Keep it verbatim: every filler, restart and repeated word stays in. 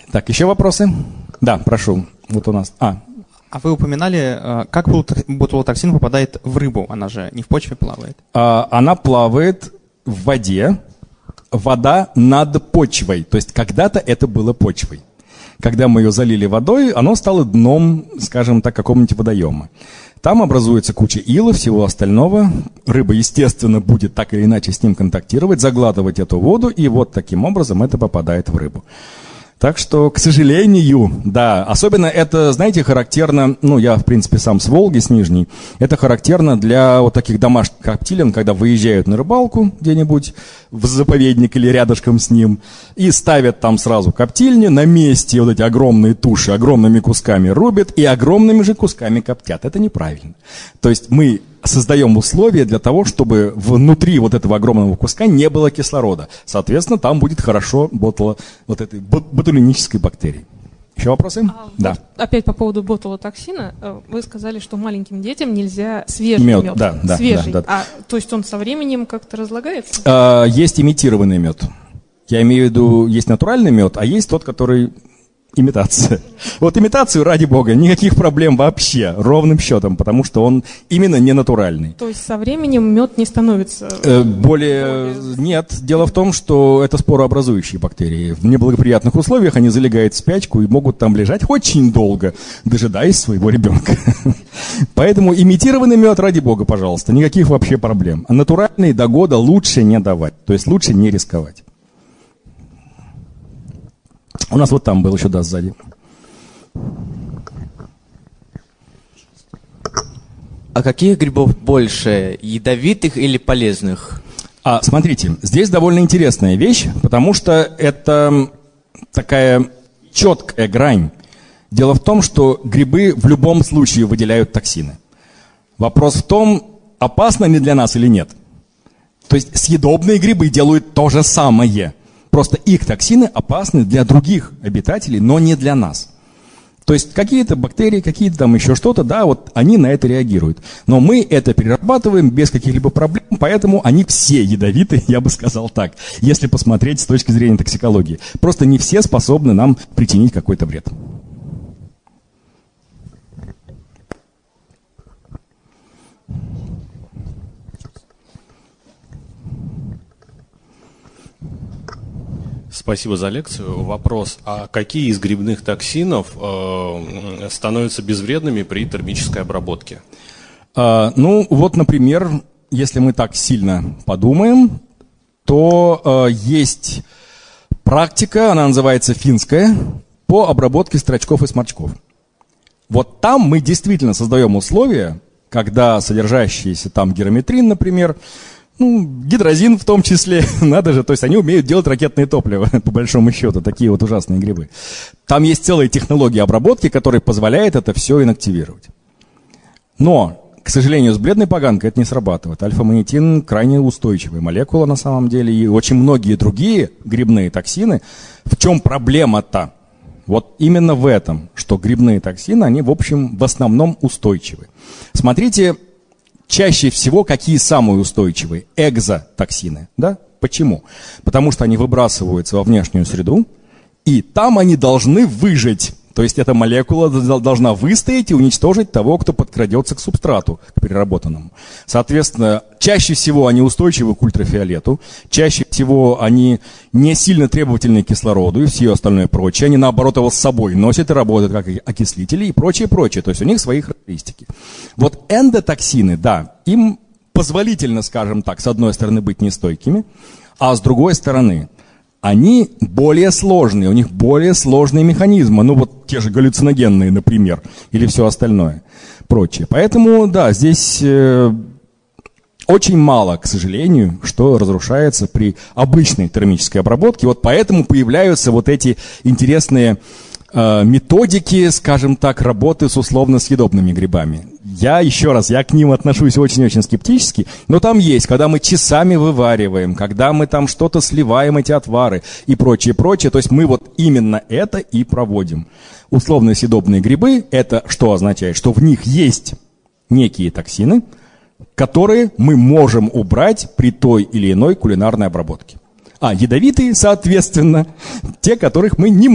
Так, еще вопросы? Да, прошу. Вот у нас. А, А вы упоминали, как ботулотоксин попадает в рыбу? Она же не в почве плавает. а, она плавает в воде. Вода над почвой. То есть когда-то это было почвой. Когда мы ее залили водой, оно стало дном, скажем так, какого-нибудь водоема. Там образуется куча ила, всего остального. Рыба, естественно, будет так или иначе с ним контактировать, заглатывать эту воду, и вот таким образом это попадает в рыбу. Так что, к сожалению, да, особенно это, знаете, характерно, ну, я, в принципе, сам с Волги, с Нижней, это характерно для вот таких домашних коптилен, когда выезжают на рыбалку где-нибудь в заповедник или рядышком с ним, и ставят там сразу коптильни, на месте вот эти огромные туши огромными кусками рубят и огромными же кусками коптят. Это неправильно. То есть мы создаем условия для того, чтобы внутри вот этого огромного куска не было кислорода. Соответственно, там будет хорошо ботуло, вот этой ботулинической бактерии. Еще вопросы? А да. Вот опять по поводу ботулотоксина. Вы сказали, что маленьким детям нельзя свежий мед. мед. Да, да, свежий. Да, да. А, то есть он со временем как-то разлагается? А, есть имитированный мед. Я имею в виду, есть натуральный мед, а есть тот, который... Имитация. Вот имитацию, ради бога, никаких проблем вообще, ровным счетом, потому что он именно не натуральный. То есть со временем мед не становится... Э, более... более... Нет. Дело в том, что это спорообразующие бактерии. В неблагоприятных условиях они залегают в спячку и могут там лежать очень долго, дожидаясь своего ребенка. Поэтому имитированный мед, ради бога, пожалуйста, никаких вообще проблем. А натуральный до года лучше не давать, то есть лучше не рисковать. У нас вот там был еще, да, сзади. А каких грибов больше, ядовитых или полезных? А, смотрите, здесь довольно интересная вещь, потому что это такая четкая грань. Дело в том, что грибы в любом случае выделяют токсины. Вопрос в том, опасно ли для нас или нет. То есть съедобные грибы делают то же самое. Просто их токсины опасны для других обитателей, но не для нас. То есть какие-то бактерии, какие-то там еще что-то, да, вот они на это реагируют. Но мы это перерабатываем без каких-либо проблем, поэтому они все ядовиты, я бы сказал так, если посмотреть с точки зрения токсикологии. Просто не все способны нам причинить какой-то вред. Спасибо за лекцию. Вопрос, а какие из грибных токсинов э, становятся безвредными при термической обработке? А, ну, вот, например, если мы так сильно подумаем, то э, есть практика, она называется финская, по обработке строчков и сморчков. Вот там мы действительно создаем условия, когда содержащиеся там гераметрин, например, ну, гидрозин в том числе, надо же, то есть они умеют делать ракетное топливо, по большому счету, такие вот ужасные грибы. Там есть целая технология обработки, которая позволяет это все инактивировать. Но, к сожалению, с бледной поганкой это не срабатывает. Альфа-манитин крайне устойчивая молекула на самом деле, и очень многие другие грибные токсины. В чем проблема-то? Вот именно в этом, что грибные токсины, они, в общем, в основном устойчивы. Смотрите, чаще всего какие самые устойчивые? Экзотоксины. Да? Почему? Потому что они выбрасываются во внешнюю среду, и там они должны выжить. То есть эта молекула должна выстоять и уничтожить того, кто подкрадется к субстрату, к переработанному. Соответственно, чаще всего они устойчивы к ультрафиолету, чаще всего они не сильно требовательны к кислороду и все остальное прочее. Они, наоборот, его с собой носят и работают как окислители и прочее, прочее. То есть у них свои характеристики. Вот эндотоксины, да, им позволительно, скажем так, с одной стороны быть нестойкими, а с другой стороны они более сложные, у них более сложные механизмы. Ну вот те же галлюциногенные, например, или все остальное, прочее. Поэтому, да, здесь э, очень мало, к сожалению, что разрушается при обычной термической обработке. Вот поэтому появляются вот эти интересные э, методики, скажем так, работы с условно съедобными грибами. Я, еще раз, я к ним отношусь очень-очень скептически, но там есть, когда мы часами вывариваем, когда мы там что-то сливаем, эти отвары и прочее, прочее, то есть мы вот именно это и проводим. Условно съедобные грибы, это что означает? Что в них есть некие токсины, которые мы можем убрать при той или иной кулинарной обработке. А ядовитые, соответственно, те, которых мы не можем.